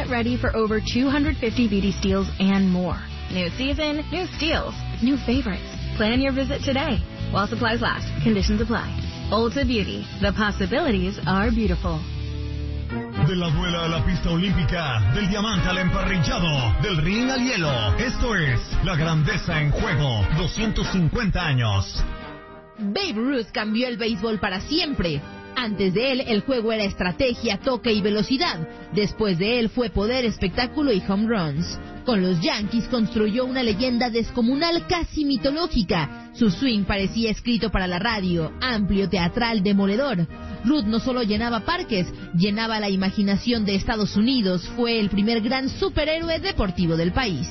Get ready for over 250 beauty steals and more. New season, new steals, new favorites. Plan your visit today. While supplies last, conditions apply. Ulta Beauty. The possibilities are beautiful. De la duela a la pista olímpica, del diamante al emparrillado, del ring al hielo. Esto es La Grandeza en Juego, 250 años. Babe Ruth cambió el béisbol para siempre. Antes de él, el juego era estrategia, toque y velocidad. Después de él fue poder, espectáculo y home runs. Con los Yankees construyó una leyenda descomunal, casi mitológica. Su swing parecía escrito para la radio, amplio, teatral, demoledor. Ruth no solo llenaba parques, llenaba la imaginación de Estados Unidos. Fue el primer gran superhéroe deportivo del país.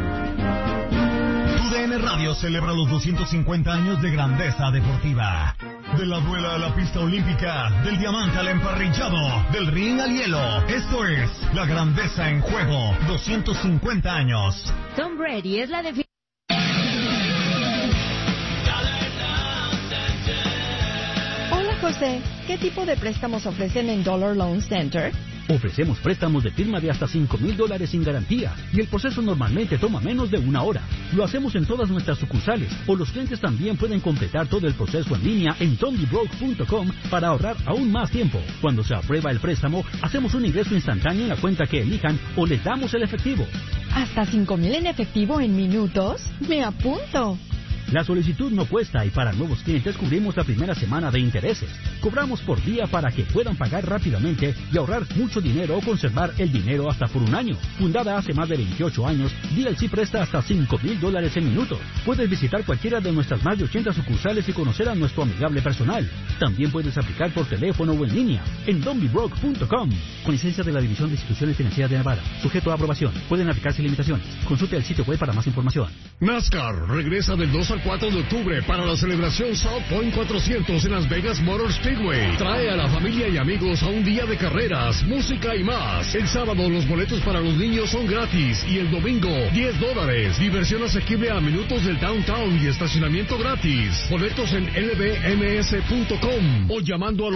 TUDN Radio celebra los 250 años de grandeza deportiva. De la duela a la pista olímpica, del diamante al emparrillado, del ring al hielo. Esto es La Grandeza en Juego, 250 años. Tom Brady es la definición. Hola José, ¿qué tipo de préstamos ofrecen en Dollar Loan Center? Ofrecemos préstamos de firma de hasta $5,000 sin garantía y el proceso normalmente toma menos de una hora. Lo hacemos en todas nuestras sucursales o los clientes también pueden completar todo el proceso en línea en tondybroke.com para ahorrar aún más tiempo. Cuando se aprueba el préstamo, hacemos un ingreso instantáneo en la cuenta que elijan o les damos el efectivo. ¿Hasta $5,000 en efectivo en minutos? ¡Me apunto! La solicitud no cuesta y para nuevos clientes cubrimos la primera semana de intereses. Cobramos por día para que puedan pagar rápidamente y ahorrar mucho dinero o conservar el dinero hasta por un año. Fundada hace más de 28 años, DLC presta hasta $5,000 en minutos. Puedes visitar cualquiera de nuestras más de 80 sucursales y conocer a nuestro amigable personal. También puedes aplicar por teléfono o en línea en dondybroke.com. Con licencia de la División de Instituciones Financieras de Nevada. Sujeto a aprobación. Pueden aplicarse limitaciones. Consulte el sitio web para más información. NASCAR regresa del 2 al 4 de octubre para la celebración South Point 400 en Las Vegas Motor Speedway. Trae a la familia y amigos a un día de carreras, música y más. El sábado los boletos para los niños son gratis y el domingo $10. Diversión asequible a minutos del downtown y estacionamiento gratis. Boletos en lbms.com o llamando al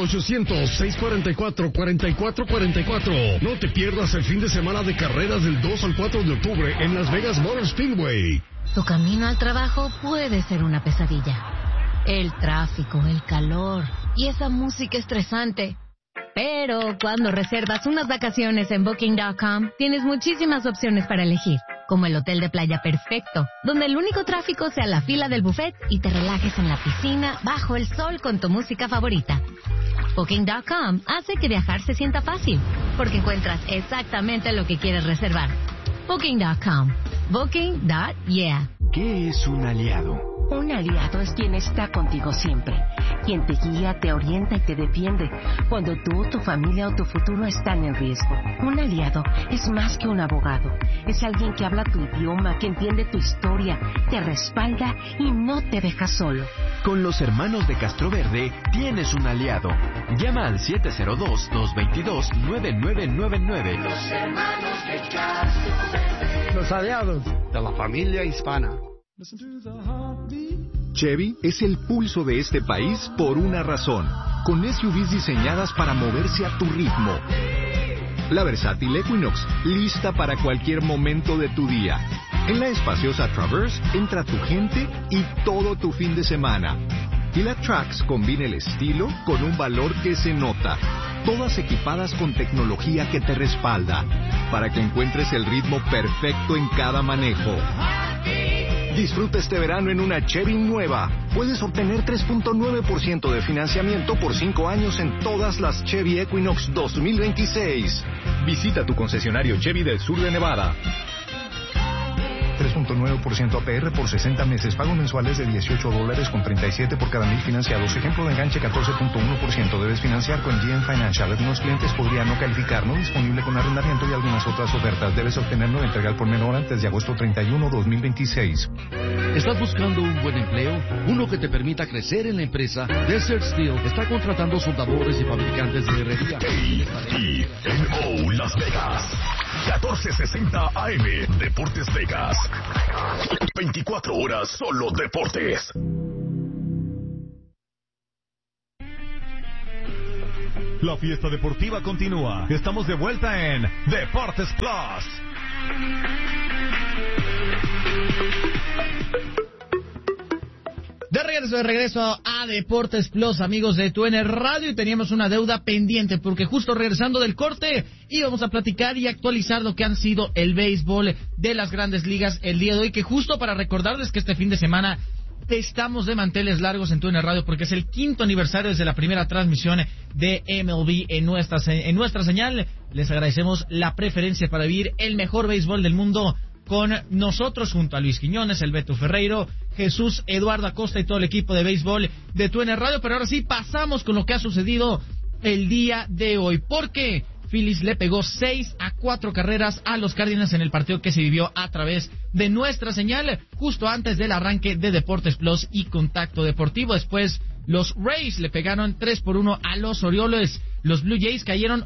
800-644-4444. No te pierdas el fin de semana de carreras del 2 al 4 de octubre en Las Vegas Motor Speedway. Tu camino al trabajo puede ser una pesadilla. El tráfico, el calor y esa música estresante. Pero cuando reservas unas vacaciones en Booking.com, tienes muchísimas opciones para elegir. Como el hotel de playa perfecto, donde el único tráfico sea la fila del buffet y te relajes en la piscina bajo el sol con tu música favorita. Booking.com hace que viajar se sienta fácil, porque encuentras exactamente lo que quieres reservar. Booking.com. Booking.yeah. ¿Qué es un aliado? Un aliado es quien está contigo siempre, quien te guía, te orienta y te defiende cuando tú, tu familia o tu futuro están en riesgo. Un aliado es más que un abogado, es alguien que habla tu idioma, que entiende tu historia, te respalda y no te deja solo. Con los hermanos de Castroverde tienes un aliado. Llama al 702-222-9999. Los hermanos de Castroverde. Los aliados de la familia hispana. Chevy es el pulso de este país por una razón, con SUVs diseñadas para moverse a tu ritmo. La versátil Equinox, lista para cualquier momento de tu día. En la espaciosa Traverse entra tu gente y todo tu fin de semana. Y la Trax combina el estilo con un valor que se nota. Todas equipadas con tecnología que te respalda, para que encuentres el ritmo perfecto en cada manejo. Disfruta este verano en una Chevy nueva. Puedes obtener 3.9% de financiamiento por 5 años en todas las Chevy Equinox 2026. Visita tu concesionario Chevy del sur de Nevada. 3.9% APR por 60 meses. Pago mensuales de $18.37 por cada 1,000 financiados. Ejemplo de enganche 14.1%. Debes financiar con GM Financial. Algunos clientes podrían no calificar. No disponible con arrendamiento y algunas otras ofertas. Debes obtenerlo de entregar por menor antes de agosto 31, 2026. ¿Estás buscando un buen empleo? Uno que te permita crecer en la empresa. Desert Steel está contratando soldadores y fabricantes de herrería. KTNO Las Vegas. 1460 AM, Deportes Vegas. 24 horas solo deportes. La fiesta deportiva continúa. Estamos de vuelta en Deportes Plus. De regreso a Deportes Plus, amigos de TUN Radio, y teníamos una deuda pendiente porque justo regresando del corte íbamos a platicar y actualizar lo que han sido el béisbol de las grandes ligas el día de hoy, que justo para recordarles que este fin de semana estamos de manteles largos en TUN Radio porque es el 5º aniversario desde la primera transmisión de MLB en nuestra señal. Les agradecemos la preferencia para vivir el mejor béisbol del mundo con nosotros, junto a Luis Quiñones, el Beto Ferreiro, Jesús Eduardo Acosta y todo el equipo de béisbol de TUN Radio. Pero ahora sí, pasamos con lo que ha sucedido el día de hoy, porque Phillies le pegó 6-4 carreras a los Cardinals en el partido que se vivió a través de nuestra señal, justo antes del arranque de Deportes Plus y Contacto Deportivo. Después, los Rays le pegaron 3-1 a los Orioles. Los Blue Jays cayeron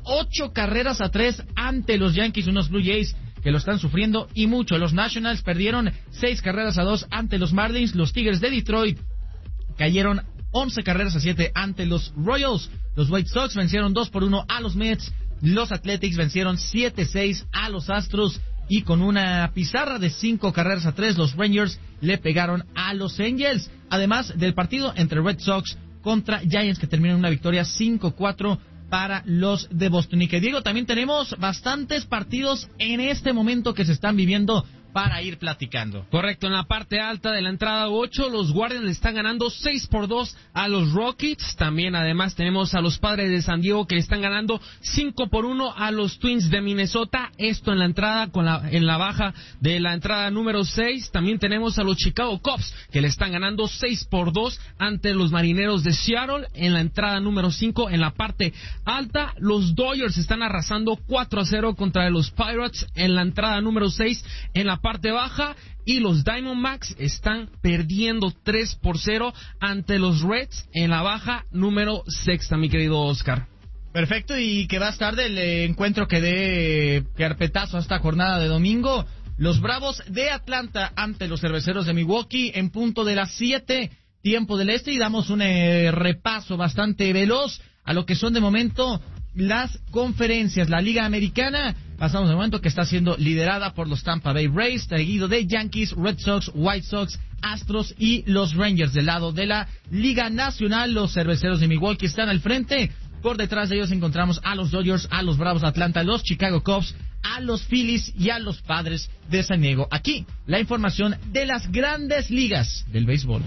8-3 ante los Yankees, unos Blue Jays que lo están sufriendo y mucho. Los Nationals perdieron 6-2 ante los Marlins. Los Tigres de Detroit cayeron 11-7 ante los Royals. Los White Sox vencieron 2-1 a los Mets. Los Athletics vencieron 7-6 a los Astros. Y con una pizarra de 5-3, los Rangers le pegaron a los Angels. Además del partido entre Red Sox contra Giants, que terminó en una victoria 5-4 para los de Boston. Y que, Diego, también tenemos bastantes partidos en este momento que se están viviendo para ir platicando. Correcto, en la parte alta de la entrada 8, los Guardians le están ganando 6-2 a los Rockets. También, además, tenemos a los Padres de San Diego que le están ganando 5-1 a los Twins de Minnesota. Esto en la entrada, en la baja de la entrada número 6. También tenemos a los Chicago Cubs que le están ganando 6-2 ante los Marineros de Seattle. En la entrada número 5, en la parte alta, los Dodgers están arrasando 4-0 contra los Pirates. En la entrada número 6, en la parte baja, y los Diamondbacks están perdiendo 3-0 ante los Reds en la baja número 6, mi querido Oscar. Perfecto, y que va a estar del encuentro que dé carpetazo a esta jornada de domingo. Los Bravos de Atlanta ante los Cerveceros de Milwaukee en punto de las 7, tiempo del este, y damos un repaso bastante veloz a lo que son de momento las conferencias. La Liga Americana, pasamos de momento, que está siendo liderada por los Tampa Bay Rays, seguido de Yankees, Red Sox, White Sox, Astros y los Rangers. Del lado de la Liga Nacional, los Cerveceros de Milwaukee están al frente. Por detrás de ellos encontramos a los Dodgers, a los Bravos de Atlanta, a los Chicago Cubs, a los Phillies y a los Padres de San Diego. Aquí, la información de las grandes ligas del béisbol.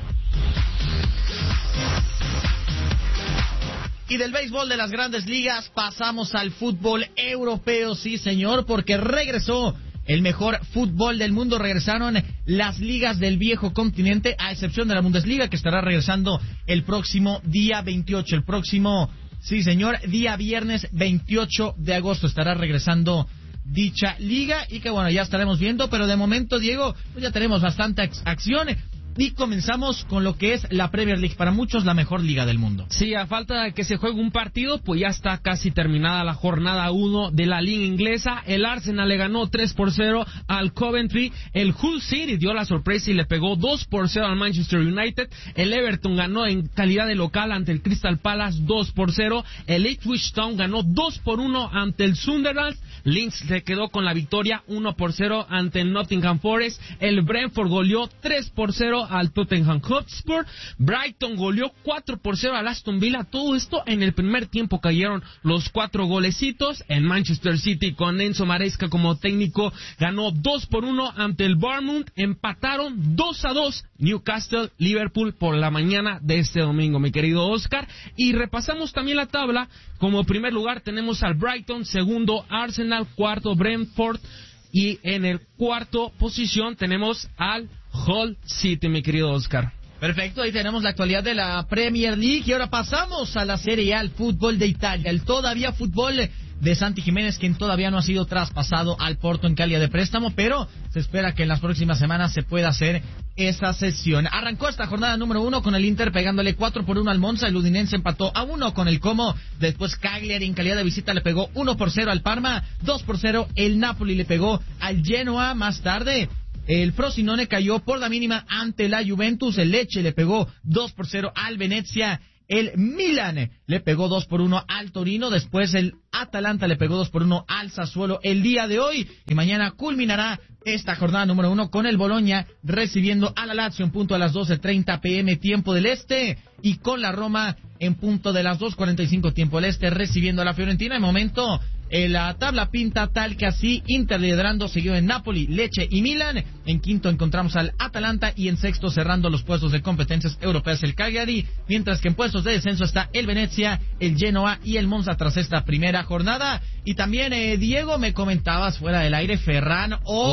Y del béisbol de las grandes ligas pasamos al fútbol europeo, sí señor, porque regresó el mejor fútbol del mundo. Regresaron las ligas del viejo continente, a excepción de la Bundesliga, que estará regresando el próximo día 28. El próximo, sí señor, día viernes 28 de agosto estará regresando dicha liga. Y que bueno, ya estaremos viendo, pero de momento, Diego, pues ya tenemos bastante acción. Y comenzamos con lo que es la Premier League, para muchos la mejor liga del mundo. Sí, a falta de que se juegue un partido, pues ya está casi terminada la jornada 1 de la liga inglesa. El Arsenal le ganó 3-0 al Coventry. El Hull City dio la sorpresa y le pegó 2-0 al Manchester United. El Everton ganó en calidad de local ante el Crystal Palace 2-0. El Ipswich Town ganó 2-1 ante el Sunderland. Leeds se quedó con la victoria 1-0 ante el Nottingham Forest. El Brentford goleó 3-0 al Tottenham Hotspur. Brighton goleó 4-0 al Aston Villa. Todo esto en el primer tiempo cayeron los 4 golecitos. En Manchester City, con Enzo Maresca como técnico, ganó 2-1 ante el Bournemouth. Empataron 2-2 Newcastle, Liverpool por la mañana de este domingo, mi querido Oscar. Y repasamos también la tabla. Como primer lugar tenemos al Brighton, segundo Arsenal, cuarto Brentford, y en el cuarto posición tenemos al Hull City, mi querido Oscar. Perfecto, ahí tenemos la actualidad de la Premier League. Y ahora pasamos a la Serie A, al fútbol de Italia, el todavía fútbol de Santi Jiménez, quien todavía no ha sido traspasado al Porto en calidad de préstamo, pero se espera que en las próximas semanas se pueda hacer esa sesión. Arrancó esta jornada número 1 con el Inter pegándole 4-1 al Monza. El Udinense empató a 1 con el Como. Después Cagliari en calidad de visita le pegó 1-0 al Parma. 2-0 el Napoli le pegó al Genoa. Más tarde el Frosinone cayó por la mínima ante la Juventus. El Lecce le pegó 2-0 al Venezia. el Milan le pegó 2-1 al Torino, después el Atalanta le pegó 2-1 al Sassuolo el día de hoy, y mañana culminará esta jornada número 1 con el Bologna recibiendo a la Lazio en punto a las 12:30 p.m. tiempo del Este, y con la Roma en punto de las 2:45 tiempo del Este recibiendo a la Fiorentina. De momento la tabla pinta tal que así: Inter liderando, seguido en Napoli, Lecce y Milan. En quinto encontramos al Atalanta, y en sexto, cerrando los puestos de competencias europeas, el Cagliari, mientras que en puestos de descenso está el Venezia, el Genoa y el Monza tras esta primera jornada. Y también, Diego, me comentabas fuera del aire, Ferran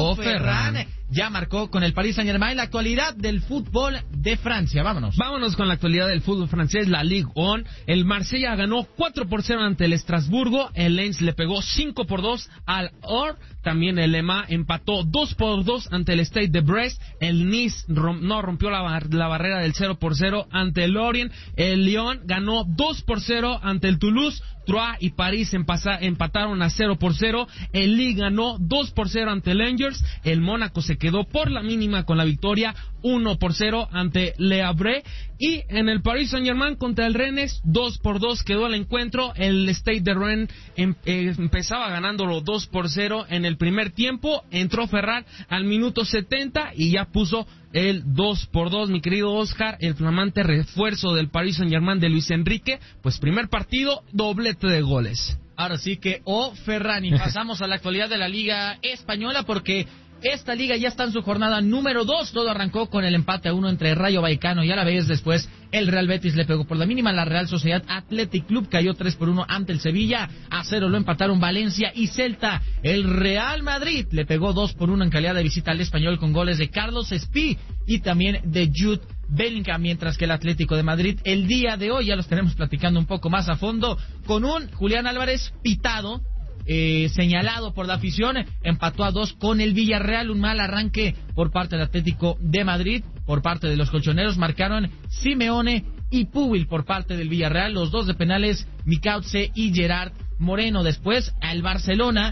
ya marcó con el Paris Saint-Germain. La actualidad del fútbol de Francia, vámonos con la actualidad del fútbol francés, la Ligue 1. El Marsella ganó 4-0 ante el Estrasburgo, el Lens le pegó 5-2 al Or, también el Le Mans empató 2-2 ante el Stade de Brest, el Nice no rompió la barrera del 0-0 ante el Lorient, el Lyon ganó 2-0 ante el Toulouse, Troyes y París empataron a 0-0, el Lille ganó 2-0 ante el Angers, el Mónaco se quedó por la mínima con la victoria 1-0 ante Le Havre, y en el Paris Saint-Germain contra el Rennes 2-2 quedó el encuentro. El Stade de Rennes empezaba ganándolo 2-0 en el primer tiempo, entró Ferran al minuto 70 y ya puso el 2-2, mi querido Oscar, el flamante refuerzo del Paris Saint-Germain de Luis Enrique, pues primer partido, doblete de goles. Ahora sí que, Ferran, y pasamos a la actualidad de la Liga Española, porque esta liga ya está en su jornada número 2. Todo arrancó con el empate a 1 entre Rayo Vallecano y Alavés. Después el Real Betis le pegó por la mínima. La Real Sociedad Athletic Club cayó 3-1 ante el Sevilla. A 0 lo empataron Valencia y Celta. El Real Madrid le pegó 2-1 en calidad de visita al Español, con goles de Carlos Espí y también de Jude Bellingham, mientras que el Atlético de Madrid el día de hoy, ya los tenemos platicando un poco más a fondo, con un Julián Álvarez pitado, señalado por la afición, empató a 2 con el Villarreal. Un mal arranque por parte del Atlético de Madrid. Por parte de los colchoneros marcaron Simeone y Pubil por parte del Villarreal, los dos de penales Micauce y Gerard Moreno. Después al Barcelona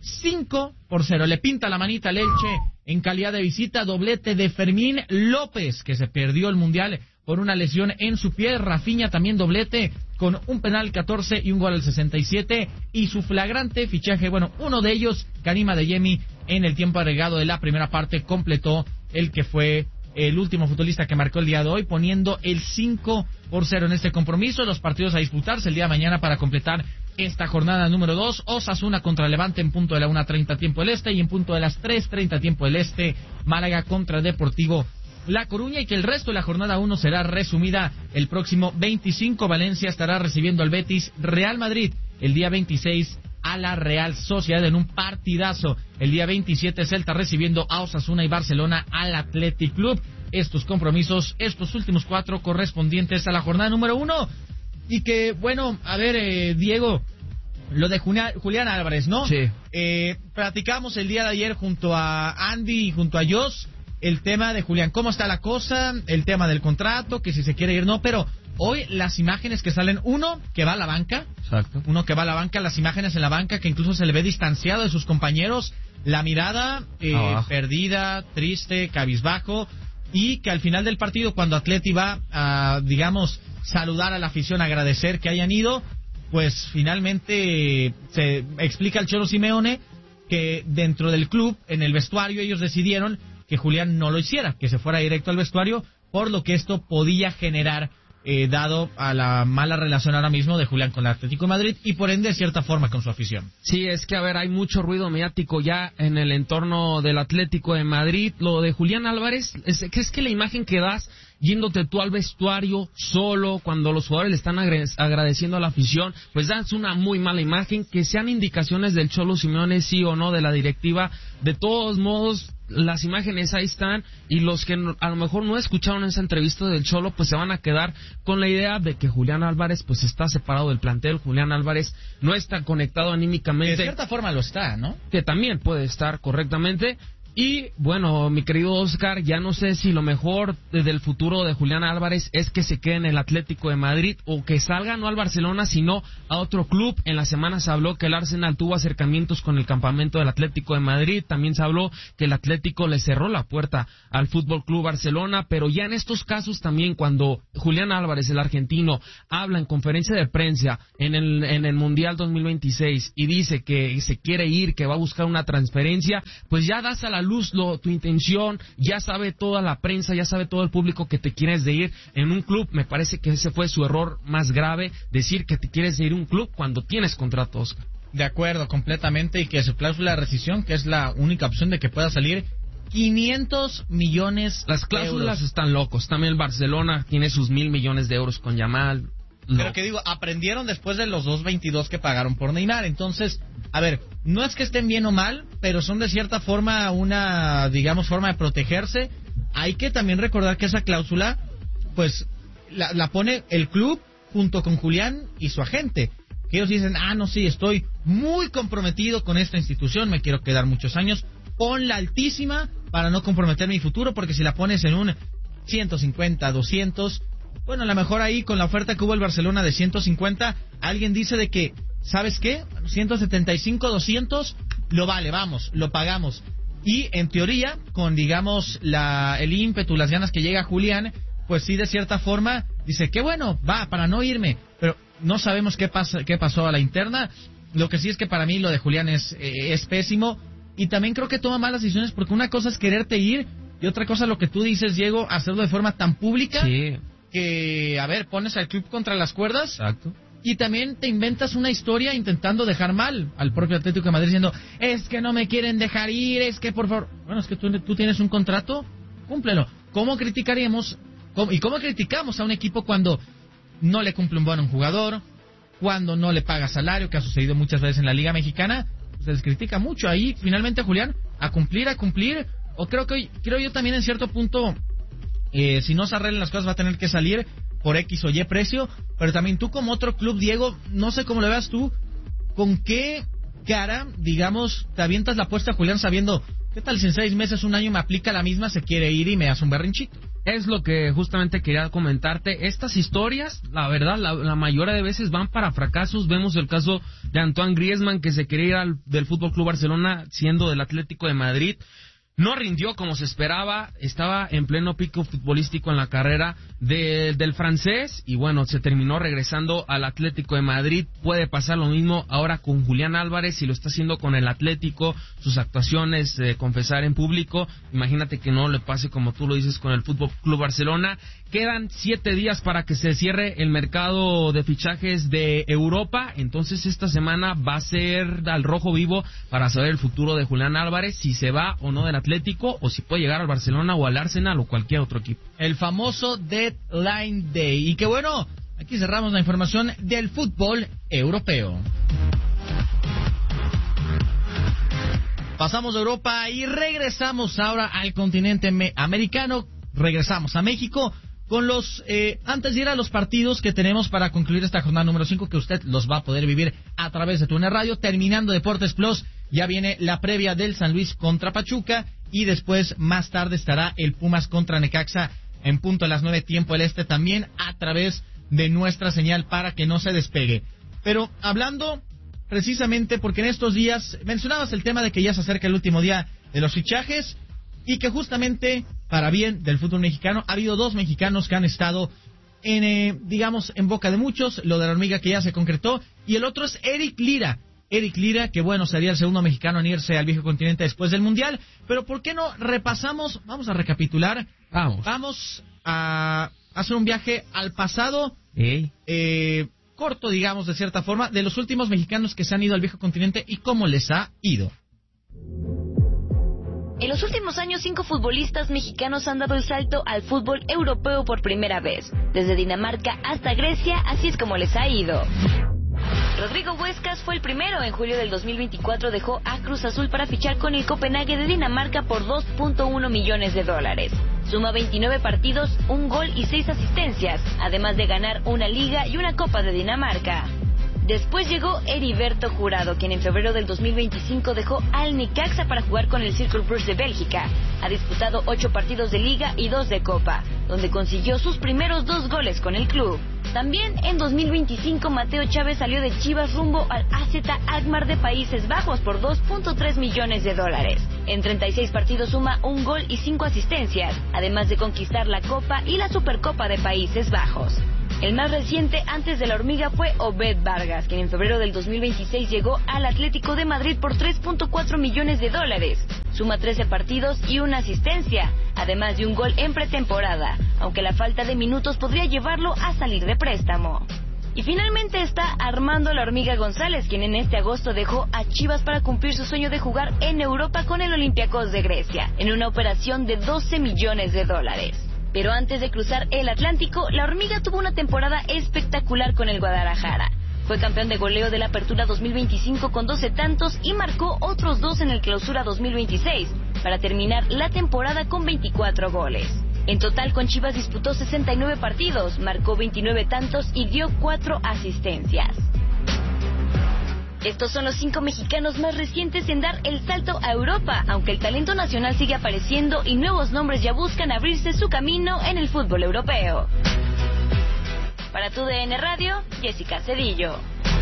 5-0 le pinta la manita al Elche en calidad de visita, doblete de Fermín López, que se perdió el Mundial por una lesión en su pie. Rafinha también doblete con un penal 14 y un gol al 67, y su flagrante fichaje, uno de ellos, Karim Adeyemi, en el tiempo agregado de la primera parte completó el que fue el último futbolista que marcó el día de hoy, poniendo el 5-0 en este compromiso. Los partidos a disputarse el día de mañana para completar esta jornada número 2, Osasuna contra Levante en punto de la 1:30 tiempo del Este, y en punto de las 3:30 tiempo del Este, Málaga contra Deportivo La Coruña, y que el resto de la jornada 1 será resumida el próximo 25. Valencia estará recibiendo al Betis, Real Madrid el día 26 a la Real Sociedad en un partidazo. El día 27 Celta recibiendo a Osasuna y Barcelona al Athletic Club. Estos compromisos, estos últimos 4 correspondientes a la jornada número 1. Y que, Diego, lo de Julián Álvarez, ¿no? Sí. Platicamos el día de ayer junto a Andy y junto a Jos el tema de Julián, cómo está la cosa, el tema del contrato, que si se quiere ir, no, pero hoy las imágenes que salen, uno que va a la banca, exacto, las imágenes en la banca, que incluso se le ve distanciado de sus compañeros, la mirada perdida, triste, cabizbajo, y que al final del partido, cuando Atleti va a, saludar a la afición, agradecer que hayan ido, pues finalmente se explica al Cholo Simeone que dentro del club, en el vestuario, ellos decidieron que Julián no lo hiciera, que se fuera directo al vestuario, por lo que esto podía generar, dado a la mala relación ahora mismo de Julián con el Atlético de Madrid y por ende de cierta forma con su afición. Sí, es que hay mucho ruido mediático ya en el entorno del Atlético de Madrid. Lo de Julián Álvarez, es que la imagen que das yéndote tú al vestuario solo, cuando los jugadores le están agradeciendo a la afición, pues das una muy mala imagen. Que sean indicaciones del Cholo Simeone, sí o no, de la directiva, de todos modos las imágenes ahí están, y los que a lo mejor no escucharon esa entrevista del Cholo, pues se van a quedar con la idea de que Julián Álvarez pues está separado del plantel. Julián Álvarez no está conectado anímicamente. De cierta forma lo está, ¿no? Que también puede estar correctamente, Y bueno, mi querido Oscar, ya no sé si lo mejor del futuro de Julián Álvarez es que se quede en el Atlético de Madrid o que salga no al Barcelona sino a otro club. En la semana se habló que el Arsenal tuvo acercamientos con el campamento del Atlético de Madrid, también se habló que el Atlético le cerró la puerta al Fútbol Club Barcelona, pero ya en estos casos también cuando Julián Álvarez, el argentino, habla en conferencia de prensa en el Mundial 2026 y dice que se quiere ir, que va a buscar una transferencia, pues ya das a la luz tu intención, ya sabe toda la prensa, ya sabe todo el público que te quieres de ir en un club. Me parece que ese fue su error más grave, decir que te quieres de ir a un club cuando tienes contrato, Oscar. De acuerdo, completamente, y que su cláusula de rescisión, que es la única opción de que pueda salir, 500 millones Las cláusulas están locos, también el Barcelona tiene sus 1.000 millones de euros con Yamal. Pero que digo, aprendieron después de los 2.22 que pagaron por Neymar. Entonces, a ver, no es que estén bien o mal, pero son de cierta forma una, digamos, forma de protegerse. Hay que también recordar que esa cláusula, pues, la pone el club junto con Julián y su agente. Que ellos dicen, no, sí, estoy muy comprometido con esta institución, me quiero quedar muchos años. Ponla altísima para no comprometer mi futuro, porque si la pones en un 150, 200... Bueno, a lo mejor ahí con la oferta que hubo el Barcelona de 150, alguien dice de que, ¿sabes qué? 175, 200, lo vale, vamos, lo pagamos. Y en teoría, con digamos el ímpetu, las ganas que llega Julián, pues sí, de cierta forma, dice, qué bueno, va, para no irme. Pero no sabemos qué pasó a la interna. Lo que sí es que para mí lo de Julián es pésimo. Y también creo que toma malas decisiones, porque una cosa es quererte ir, y otra cosa lo que tú dices, Diego, hacerlo de forma tan pública. Sí. Que, a ver, pones al club contra las cuerdas. Exacto. Y también te inventas una historia intentando dejar mal al propio Atlético de Madrid diciendo, es que no me quieren dejar ir, es que por favor... Bueno, es que tú tienes un contrato, cúmplelo. ¿Cómo criticaríamos y cómo criticamos a un equipo cuando no le cumple un bono a un jugador, cuando no le paga salario, que ha sucedido muchas veces en la Liga Mexicana? Se les critica mucho. Ahí, finalmente, Julián, a cumplir, o creo yo también en cierto punto... si no se arreglan las cosas va a tener que salir por X o Y precio, pero también tú como otro club, Diego, no sé cómo lo veas tú, ¿con qué cara, digamos, te avientas la apuesta a Julián sabiendo, qué tal si en 6 meses, un año me aplica la misma, se quiere ir y me hace un berrinchito? Es lo que justamente quería comentarte. Estas historias, la verdad, la mayoría de veces van para fracasos. Vemos el caso de Antoine Griezmann, que se quería ir del Fútbol Club Barcelona siendo del Atlético de Madrid. No rindió como se esperaba, estaba en pleno pico futbolístico en la carrera del francés y bueno, se terminó regresando al Atlético de Madrid. Puede pasar lo mismo ahora con Julián Álvarez, si lo está haciendo con el Atlético, sus actuaciones, confesar en público, imagínate que no le pase como tú lo dices con el Fútbol Club Barcelona. Quedan 7 días para que se cierre el mercado de fichajes de Europa, entonces esta semana va a ser al rojo vivo para saber el futuro de Julián Álvarez, si se va o no del Atlético, o si puede llegar al Barcelona o al Arsenal o cualquier otro equipo. El famoso Deadline Day. Y que bueno, aquí cerramos la información del fútbol europeo. Pasamos de Europa y regresamos ahora al continente americano. Regresamos a México con antes de ir a los partidos que tenemos para concluir esta jornada número 5, que usted los va a poder vivir a través de TUNE Radio. Terminando Deportes Plus, ya viene la previa del San Luis contra Pachuca, y después, más tarde, estará el Pumas contra Necaxa en punto a las 9 tiempo del este, también a través de nuestra señal, para que no se despegue. Pero hablando precisamente, porque en estos días mencionabas el tema de que ya se acerca el último día de los fichajes, y que justamente, para bien del fútbol mexicano, ha habido 2 mexicanos que han estado digamos, en boca de muchos. Lo de la hormiga, que ya se concretó, y el otro es Eric Lira. Eric Lira, que bueno, sería el segundo mexicano en irse al viejo continente después del Mundial. Pero ¿por qué no repasamos? Vamos a recapitular. Vamos a hacer un viaje al pasado. Corto, digamos, de cierta forma, de los últimos mexicanos que se han ido al viejo continente y cómo les ha ido. En los últimos años, 5 futbolistas mexicanos han dado el salto al fútbol europeo por primera vez. Desde Dinamarca hasta Grecia, así es como les ha ido. Rodrigo Huescas fue el primero. En julio del 2024 dejó a Cruz Azul para fichar con el Copenhague de Dinamarca por $2.1 millones. Suma 29 partidos, 1 gol y 6 asistencias, además de ganar una liga y una copa de Dinamarca. Después llegó Heriberto Jurado, quien en febrero del 2025 dejó al Necaxa para jugar con el Cercle Bruges de Bélgica. Ha disputado 8 partidos de Liga y 2 de Copa, donde consiguió sus primeros 2 goles con el club. También en 2025 Mateo Chávez salió de Chivas rumbo al AZ Alkmaar de Países Bajos por $2.3 millones. En 36 partidos suma 1 gol y 5 asistencias, además de conquistar la Copa y la Supercopa de Países Bajos. El más reciente antes de la Hormiga fue Obed Vargas, quien en febrero del 2026 llegó al Atlético de Madrid por $3.4 millones. Suma 13 partidos y 1 asistencia, además de 1 gol en pretemporada, aunque la falta de minutos podría llevarlo a salir de préstamo. Y finalmente está Armando La Hormiga González, quien en este agosto dejó a Chivas para cumplir su sueño de jugar en Europa con el Olympiacos de Grecia, en una operación de $12 millones. Pero antes de cruzar el Atlántico, La Hormiga tuvo una temporada espectacular con el Guadalajara. Fue campeón de goleo de la Apertura 2025 con 12 tantos y marcó otros 2 en el Clausura 2026, para terminar la temporada con 24 goles. En total con Chivas disputó 69 partidos, marcó 29 tantos y dio 4 asistencias. Estos son los 5 mexicanos más recientes en dar el salto a Europa, aunque el talento nacional sigue apareciendo y nuevos nombres ya buscan abrirse su camino en el fútbol europeo. Para TUDN Radio, Jessica Cedillo.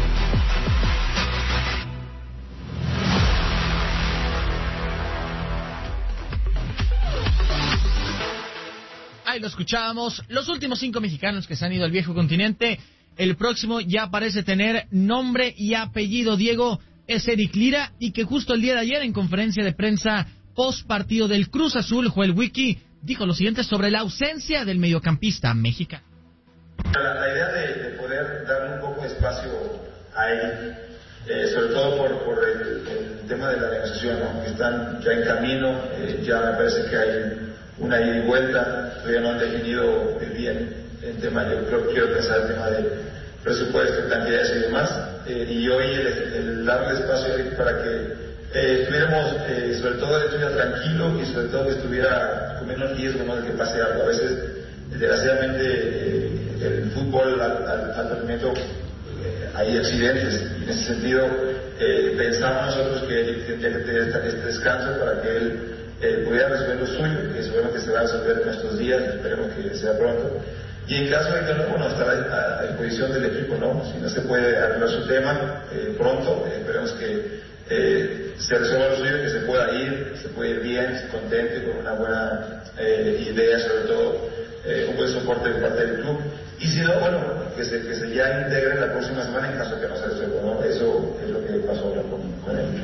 Ahí lo escuchábamos, los últimos 5 mexicanos que se han ido al viejo continente. El próximo ya parece tener nombre y apellido. Diego, es Eric Lira, y que justo el día de ayer en conferencia de prensa post partido del Cruz Azul, Joel Wiki dijo lo siguiente sobre la ausencia del mediocampista mexicano. La idea de poder darle un poco de espacio a Eric, sobre todo por el tema de la negociación, ¿no? Que están ya en camino, ya me parece que hay una ida y vuelta, todavía no han definido bien el tema. Yo quiero pensar el tema de presupuesto, cantidades y demás, y hoy el darle espacio a Eric para que estuviéramos, sobre todo él estuviera tranquilo y sobre todo que estuviera con menos riesgo, ¿no?, de que pase algo. A veces, desgraciadamente, el fútbol al rendimiento hay accidentes, y en ese sentido pensamos nosotros que Eric tendría que tener este descanso para que él pudiera resolver lo suyo, que seguramente se va a resolver en estos días, esperemos que sea pronto. Y en caso de que no, bueno, estará a disposición del equipo, ¿no? Si no se puede arreglar su tema pronto, esperemos que se resuelva lo suyo, que se pueda ir bien, se contente, con una buena idea, sobre todo un buen soporte de parte del club. Y si no, bueno, que se ya integre la próxima semana en caso de que no se resuelva, ¿no? Eso es lo que pasó ahora con él.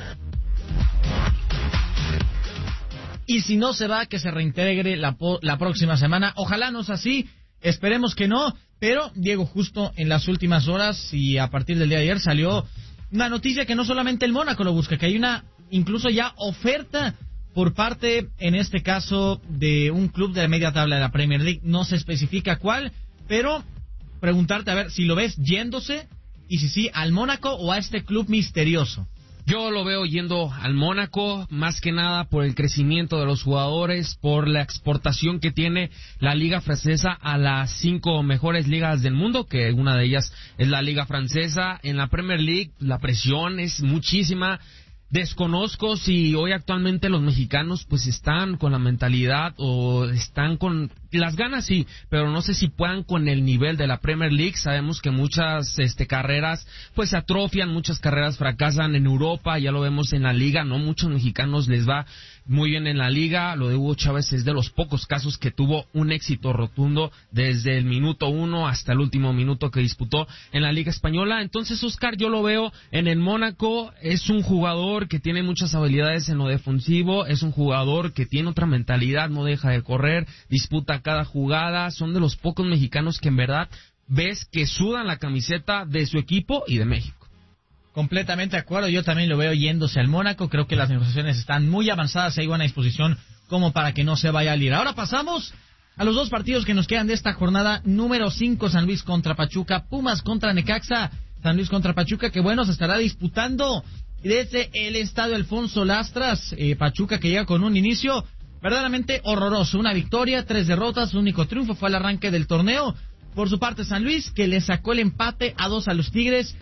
Y si no se va, que se reintegre la próxima semana. Ojalá no sea así, esperemos que no. Pero, Diego, justo en las últimas horas y a partir del día de ayer salió una noticia que no solamente el Mónaco lo busca, que hay una incluso ya oferta por parte, en este caso, de un club de la media tabla de la Premier League. No se especifica cuál, pero preguntarte a ver si lo ves yéndose, y si sí, al Mónaco o a este club misterioso. Yo lo veo yendo al Mónaco, más que nada por el crecimiento de los jugadores, por la exportación que tiene la liga francesa a las 5 mejores ligas del mundo, que una de ellas es la liga francesa. En la Premier League la presión es muchísima. Desconozco si hoy actualmente los mexicanos pues están con la mentalidad o están con las ganas, sí, pero no sé si puedan con el nivel de la Premier League. Sabemos que muchas carreras pues se atrofian, muchas carreras fracasan en Europa, ya lo vemos en la liga, no muchos mexicanos les va muy bien en la liga. Lo de Hugo Chávez es de los pocos casos que tuvo un éxito rotundo desde el minuto 1 hasta el último minuto que disputó en la liga española. Entonces, Oscar, yo lo veo en el Mónaco. Es un jugador que tiene muchas habilidades en lo defensivo, es un jugador que tiene otra mentalidad, no deja de correr, disputa cada jugada. Son de los pocos mexicanos que en verdad ves que sudan la camiseta de su equipo y de México. Completamente de acuerdo, yo también lo veo yéndose al Mónaco. Creo que las negociaciones están muy avanzadas y hay buena disposición como para que no se vaya a ir. Ahora pasamos a los 2 partidos que nos quedan de esta jornada número 5, San Luis contra Pachuca, Pumas contra Necaxa. San Luis contra Pachuca, que bueno, se estará disputando desde el estadio Alfonso Lastras. Pachuca que llega con un inicio verdaderamente horroroso, una victoria, 3 derrotas, su único triunfo fue al arranque del torneo. Por su parte, San Luis, que le sacó el empate a 2 a los Tigres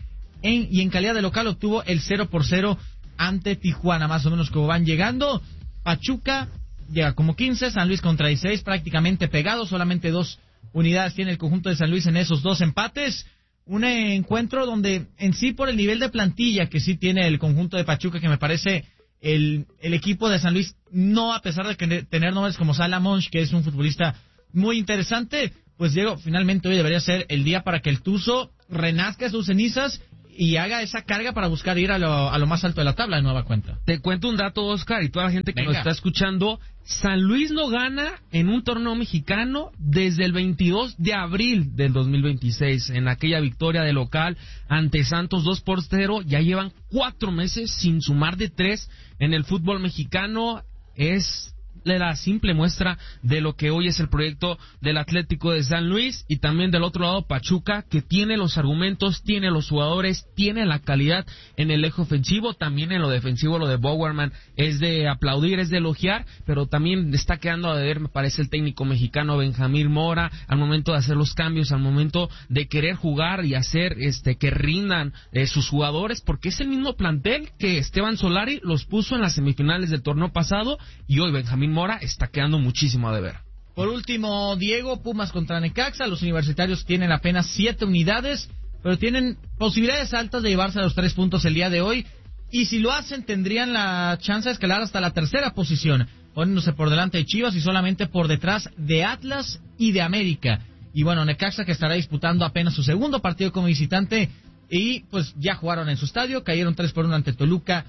y en calidad de local obtuvo el 0-0 ante Tijuana, más o menos como van llegando. Pachuca llega como 15, San Luis con 16, prácticamente pegados, solamente 2 unidades tiene el conjunto de San Luis en esos 2 empates. Un encuentro donde en sí por el nivel de plantilla que sí tiene el conjunto de Pachuca, que me parece el equipo de San Luis, no a pesar de tener nombres como Salah Monch, que es un futbolista muy interesante, pues Diego, finalmente hoy debería ser el día para que el Tuzo renazca sus cenizas y haga esa carga para buscar ir a lo más alto de la tabla de nueva cuenta. Te cuento un dato, Oscar, y toda la gente que nos está escuchando. San Luis no gana en un torneo mexicano desde el 22 de abril del 2026. En aquella victoria de local ante Santos 2-0, ya llevan 4 meses sin sumar de 3 en el fútbol mexicano. Es la simple muestra de lo que hoy es el proyecto del Atlético de San Luis, y también del otro lado Pachuca, que tiene los argumentos, tiene los jugadores, tiene la calidad en el eje ofensivo, también en lo defensivo. Lo de Bowerman es de aplaudir, es de elogiar, pero también está quedando a deber, me parece, el técnico mexicano Benjamín Mora al momento de hacer los cambios, al momento de querer jugar y hacer que rindan sus jugadores, porque es el mismo plantel que Esteban Solari los puso en las semifinales del torneo pasado, y hoy Benjamín Mora está quedando muchísimo a deber. Por último, Diego, Pumas contra Necaxa. Los universitarios tienen apenas 7 unidades, pero tienen posibilidades altas de llevarse a los 3 puntos el día de hoy, y si lo hacen tendrían la chance de escalar hasta la tercera posición, poniéndose por delante de Chivas y solamente por detrás de Atlas y de América. Y bueno, Necaxa, que estará disputando apenas su segundo partido como visitante, y pues ya jugaron en su estadio, cayeron 3-1 ante Toluca.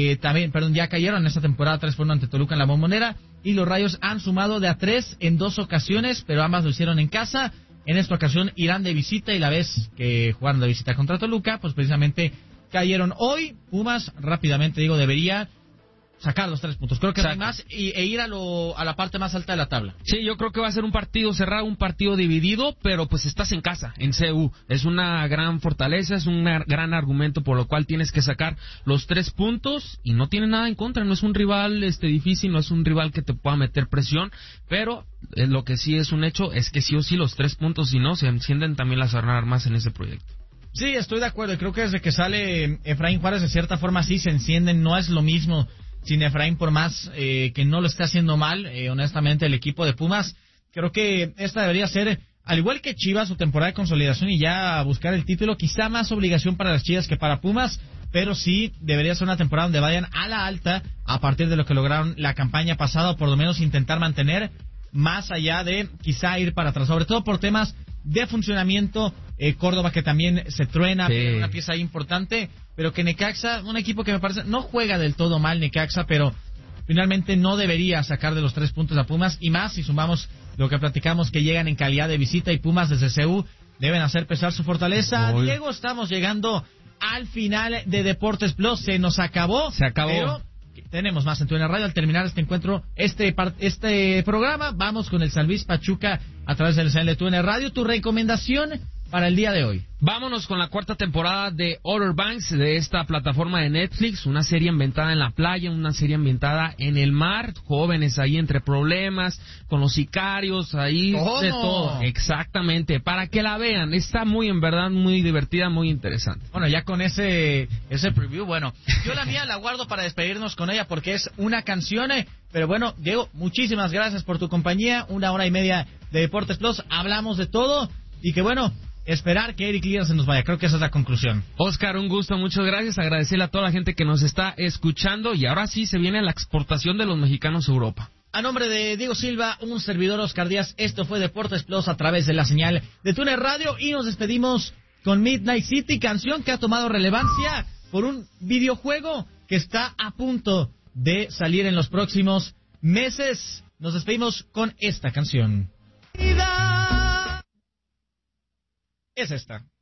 Ya cayeron en esta temporada 3-1 ante Toluca en la Bombonera, y los Rayos han sumado de a 3 en 2 ocasiones, pero ambas lo hicieron en casa. En esta ocasión irán de visita, y la vez que jugaron de visita contra Toluca, pues precisamente cayeron. Hoy Pumas, rápidamente digo, debería sacar los 3 puntos. Creo que no hay más, e ir a la parte más alta de la tabla. Sí, yo creo que va a ser un partido cerrado, un partido dividido, pero pues estás en casa, en CU. Es una gran fortaleza, es un gran argumento por lo cual tienes que sacar los 3 puntos, y no tiene nada en contra. No es un rival difícil, no es un rival que te pueda meter presión, pero lo que sí es un hecho es que sí o sí los 3 puntos, si no, se encienden también las armas en ese proyecto. Sí, estoy de acuerdo. Creo que desde que sale Efraín Juárez, de cierta forma sí se encienden. No es lo mismo sin Efraín, por más que no lo esté haciendo mal, honestamente, el equipo de Pumas. Creo que esta debería ser, al igual que Chivas, su temporada de consolidación y ya buscar el título. Quizá más obligación para las Chivas que para Pumas, pero sí debería ser una temporada donde vayan a la alta a partir de lo que lograron la campaña pasada, o por lo menos intentar mantener, más allá de quizá ir para atrás, sobre todo por temas de funcionamiento. Córdoba, que también se truena, una pieza ahí importante, pero que Necaxa, un equipo que me parece no juega del todo mal Necaxa, pero finalmente no debería sacar de los 3 puntos a Pumas, y más si sumamos lo que platicamos, que llegan en calidad de visita, y Pumas desde CU deben hacer pesar su fortaleza. Diego, estamos llegando al final de Deportes Plus. Se nos acabó. Se acabó. Pero tenemos más en TUDN Radio. Al terminar este encuentro, este programa, vamos con el San Luis Pachuca a través del canal de TUDN Radio. Tu recomendación para el día de hoy. Vámonos con la 4ª temporada de Outer Banks, de esta plataforma de Netflix, una serie ambientada en la playa, una serie ambientada en el mar, jóvenes ahí entre problemas, con los sicarios, ahí de todo, exactamente, para que la vean. Está en verdad muy divertida, muy interesante. Bueno, ya con ese preview, bueno, yo la mía la guardo para despedirnos con ella, porque es una canción, pero bueno, Diego, muchísimas gracias por tu compañía, 1 hora y media de Deportes Plus, hablamos de todo, y que bueno, esperar que Eric Lira se nos vaya. Creo que esa es la conclusión. Oscar, un gusto, muchas gracias. Agradecerle a toda la gente que nos está escuchando. Y ahora sí se viene la exportación de los mexicanos a Europa. A nombre de Diego Silva, un servidor, Oscar Díaz, esto fue Deportes Plus a través de la señal de TUDN Radio. Y nos despedimos con Midnight City, canción que ha tomado relevancia por un videojuego que está a punto de salir en los próximos meses. Nos despedimos con esta canción. Es esta.